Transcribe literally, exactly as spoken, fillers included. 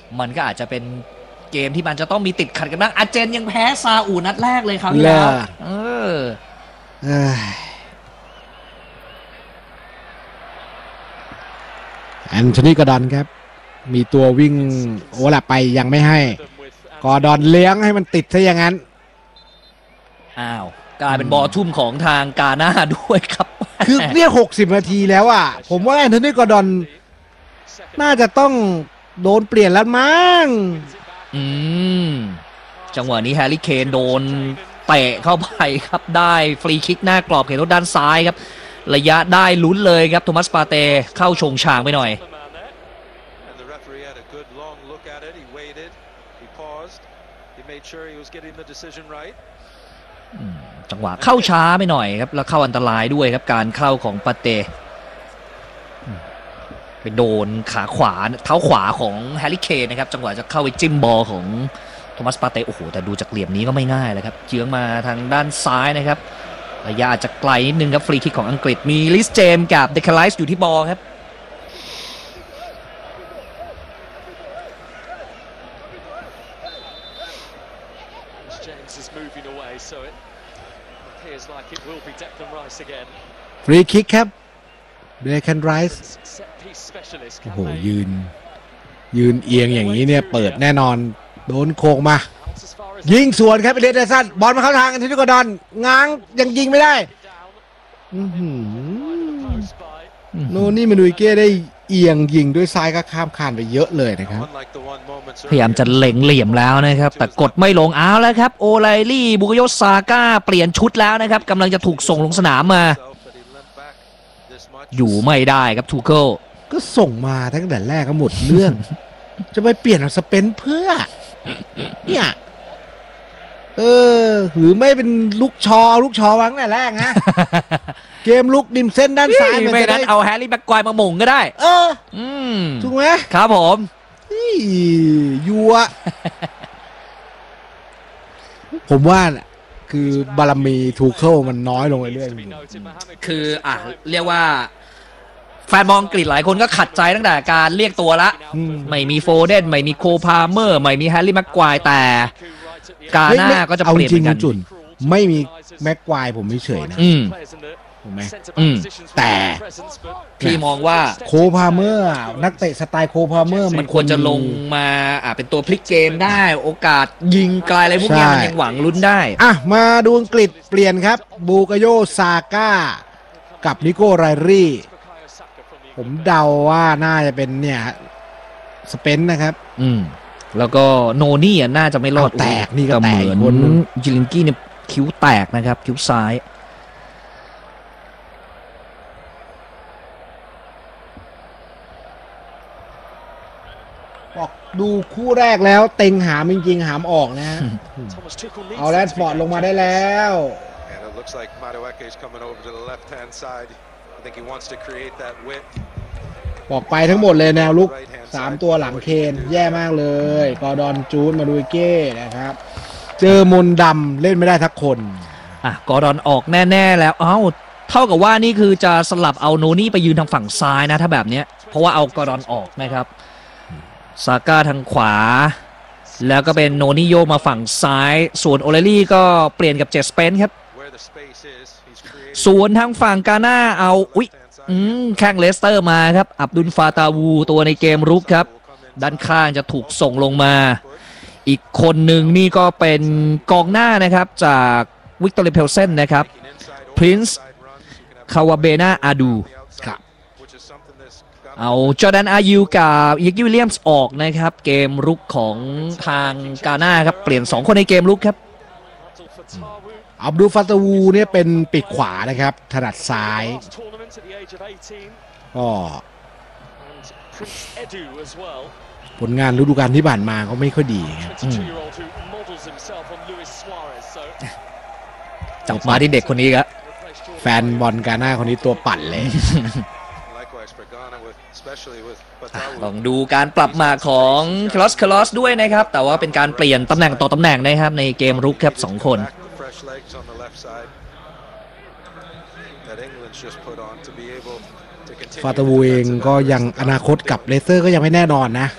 มันก็อาจจะเป็นเกมที่มันจะต้องมีติดขัดกันบ้างอาร์เจนยังแพ้ซาอุนัดแรกเลยครับพี่แล้วเออแอนโทนีกอร์ดอนครับมีตัววิ่งโอ้ละไปยังไม่ให้กอร์ดอนเลี้ยงให้มันติดซะอย่างนั้นอ้าวกลายเป็นบอลทุ่มของทางกาหน้าด้วยครับคือเนี่ยหกสิบนาทีแล้วอ่ะผมว่าแอนโทนีกอร์ดอนน่าจะต้องโดนเปลี่ยนแล้วมั้งอืมจังหวะนี้แฮร์รี่เคนโดนเตะเข้าไปครับได้ฟรีคิกหน้ากรอบเขตโทษด้านซ้ายครับระยะได้ลุ้นเลยครับโทมัสปาเต้เข้าชงชางไปหน่อยจังหวะเข้าช้าไปหน่อยครับแล้วเข้าอันตรายด้วยครับการเข้าของปาเต้ไปโดนขาขวาเท้าขวาของแฮร์รี่เคนนะครับจังหวะจะเข้าไปจิ้มบอลของโทมัสปาเต้โอ้โหแต่ดูจากเหลี่ยมนี้ก็ไม่ง่ายเลยครับเจื้องมาทางด้านซ้ายนะครับระยะอาจจะไกลนิดนึงครับฟรีคิกของอังกฤษมีลิสเจมกับเดคาไลส์อยู่ที่บอลครับฟรีคิกครับเดคาไลส์โอ้โหยืนยืนเอียงอย่างนี้เนี่ยเปิดแน่นอนโดนโค้งมายิงสวนครับเอเดเดสันบอลมาเข้าทางอันโทนีกอร์ดอนง้างยังยิงไม่ได้โนนี่มาดูเก้ได้เอียงยิงด้วยซ้ายก็ข้ามคานไปเยอะเลยนะครับพยายามจะเล็งเหลี่ยมแล้วนะครับแต่กดไม่ลงเอาแล้วครับโอไลลี่บุกโยซาก้าเปลี่ยนชุดแล้วนะครับกำลังจะถูกส่งลงสนามมาอยู่ไม่ได้ครับทูเคิลก็ส่งมาตั้งแต่แรกก็หมดเรื่องจะไปเปลี่ยนสเปนเพื่อเนี่ยเออหรือไม่เป็นลูกชอลูกชอวางแต่แรกนะเกมลุกดิมเส้นด้านซ้ายไม่นั้นเอาแฮร์รี่แม็กควายมาหม่งก็ได้เอออืมถูกไหมครับผมยัวผมว่าคือบารมีทูเคิลมันน้อยลงเรื่อยๆคืออ่ะเรียกว่าแฟนบอลอังกฤษหลายคนก็ขัดใจตั้งแต่การเรียกตัวละไม่มีโฟเดนไม่มีโคพาเมอร์ไม่มีแฮร์รี่แม็กควายแต่กาหน้าก็จะเปลี่ยนเป็นกันจุนไม่มีแม็กควายผมไม่เฉยนะถูกไหมแต่พี่มองว่าโคพาเมอร์นักเตะสไตล์โคพาเมอร์มันควรจะลงมาอ่ะเป็นตัวพลิกเกมได้โอกาสยิงไกลอะไรพวกนี้มันยังหวังลุ้นได้อ่ะมาดูอังกฤษเปลี่ยนครับบูกโยซาก้ากับนิโก้ไรรี่ผมเดาว่าน่าจะเป็นเนี่ยสเปนนะครับอืมแล้วก็โนนี่น่าจะไม่รอดแตกนี่ก็แตกเหมือนจิลินกี้เนี่ยคิ้วแตกนะครับคิ้วซ้ายบอกดูคู่แรกแล้วเต็งหามจริงๆหามออกนะฮะเอาแรดฟอร์ดลงมาได้แล้วบอกไปทั้งหมดเลยแนวลุกสามตัวหลังเคนแย่มากเลยกอร์ดอนจูนมาดูเก้นะครับเจอมนดำเล่นไม่ได้ทักคนอ่ะกอร์ดอนออกแน่ๆแล้วเอ้าเท่ากับว่านี่คือจะสลับเอาโนนี่ไปยืนทางฝั่งซ้ายนะถ้าแบบนี้เพราะว่าเอากอร์ดอนออกนะครับซาก้าทางขวาแล้วก็เป็นโนนี่โยมาฝั่งซ้ายส่วนโอเลลี่ก็เปลี่ยนกับเจสเปนครับส่วนทางฝั่งกาหน้าเอาอุ๊ยแข้งเลสเตอร์มาครับอับดุลฟาตาวูตัวในเกมรุกครับด้านข้างจะถูกส่งลงมาอีกคนหนึ่งนี่ก็เป็นกองหน้านะครับจากวิกตอเรียเพลเซนนะครับพรินซ์คาวาเบนาอาดูครับเอาจอร์แดนอายูกับอิกกี้วิลเลียมส์ออกนะครับเกมรุกของทางกาหน้าครับเปลี่ยนสองคนในเกมรุกครับอับดุลฟาตาวูเนี่ยเป็นปีกขวานะครับถนัดซ้ายก็ผลงานฤดูกาลที่ผ่านมาเขาไม่ค่อยดีครับจับมาที่เด็กคนนี้ครับแฟนบอลกาหน้าคนนี้ตัวปั่นเลยลองดูการปรับมาของคลอสคลอสด้วยนะครับแต่ว่าเป็นการเปลี่ยนตำแหน่งต่อตำแหน่งนะครับในเกมรุกครับสองคนฟาตาวูเองก็ยังอนาคตกับเลสเตอร์ก็ยังไม่แน่นอนนะ